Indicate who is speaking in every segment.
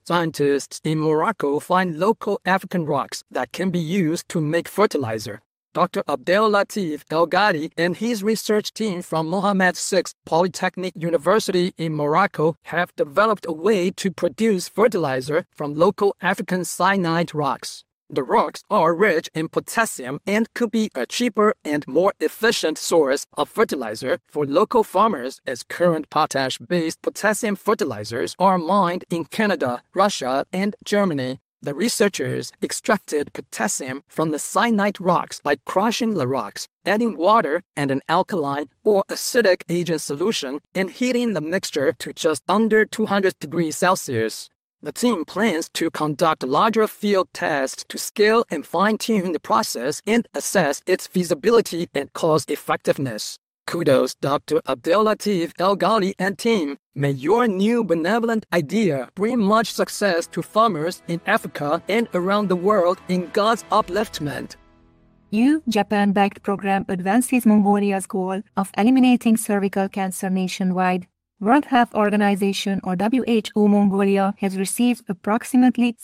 Speaker 1: Scientists in Morocco find local African rocks that can be used to make fertilizer. Dr. Abdel Latif El Ghadi and his research team from Mohammed VI Polytechnic University in Morocco have developed a way to produce fertilizer from local African syenite rocks. The rocks are rich in potassium and could be a cheaper and more efficient source of fertilizer for local farmers, as current potash-based potassium fertilizers are mined in Canada, Russia, and Germany. The researchers extracted potassium from the syenite rocks by crushing the rocks, adding water and an alkaline or acidic agent solution, and heating the mixture to just under 200 degrees Celsius. The team plans to conduct larger field tests to scale and fine-tune the process and assess its feasibility and cost-effectiveness. Kudos, Dr. Abdel Latif El Ghali and team. May your new benevolent idea bring much success to farmers in Africa and around the world in God's upliftment.
Speaker 2: Japan-backed program advances Mongolia's goal of eliminating cervical cancer nationwide. World Health Organization or WHO Mongolia has received approximately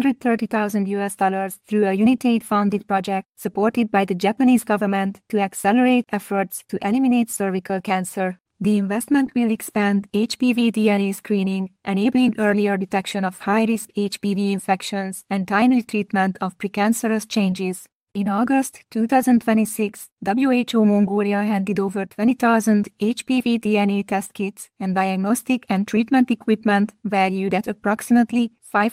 Speaker 2: $630,000 through a UNITAID-funded project supported by the Japanese government to accelerate efforts to eliminate cervical cancer. The investment will expand HPV DNA screening, enabling earlier detection of high-risk HPV infections and timely treatment of precancerous changes. In August 2026, WHO Mongolia handed over 20,000 HPV DNA test kits and diagnostic and treatment equipment valued at approximately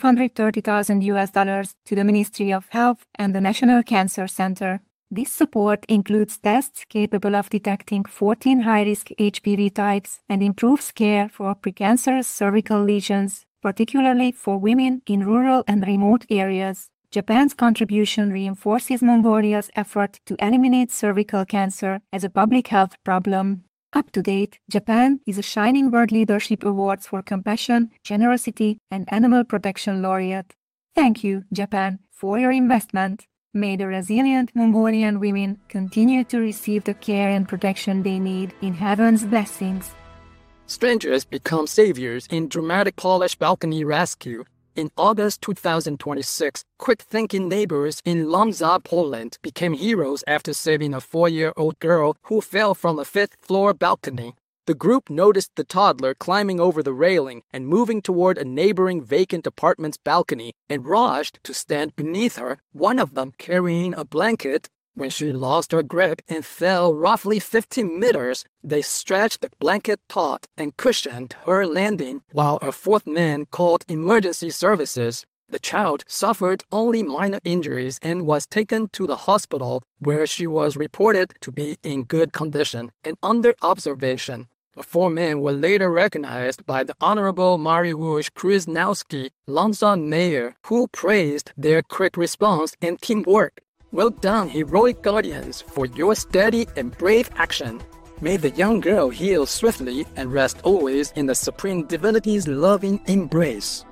Speaker 2: $530,000 to the Ministry of Health and the National Cancer Center. This support includes tests capable of detecting 14 high-risk HPV types and improves care for precancerous cervical lesions, particularly for women in rural and remote areas. Japan's contribution reinforces Mongolia's effort to eliminate cervical cancer as a public health problem. Up to date, Japan is a Shining World Leadership Awards for Compassion, Generosity, and Animal Protection laureate. Thank you, Japan, for your investment. May the resilient Mongolian women continue to receive the care and protection they need in heaven's blessings.
Speaker 1: Strangers become saviors in dramatic Polish balcony rescue. In August 2026, quick-thinking neighbors in Łomża, Poland became heroes after saving a 4-year-old girl who fell from a 5th-floor balcony. The group noticed the toddler climbing over the railing and moving toward a neighboring vacant apartment's balcony and rushed to stand beneath her, one of them carrying a blanket. When she lost her grip and fell roughly 50 meters, they stretched the blanket taut and cushioned her landing while a 4th man called emergency services. The child suffered only minor injuries and was taken to the hospital, where she was reported to be in good condition and under observation. The 4 men were later recognized by the Honorable Mariusz Krzyżanowski, Łomża mayor, who praised their quick response and teamwork. Well done, heroic guardians, for your steady and brave action. May the young girl heal swiftly and rest always in the Supreme Divinity's loving embrace.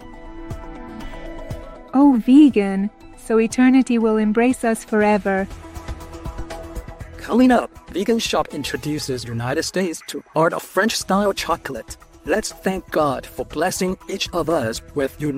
Speaker 2: Oh, vegan, so eternity will embrace us forever.
Speaker 1: Coming up, Vegan Shop introduces United States to art of French-style chocolate. Let's thank God for blessing each of us with unique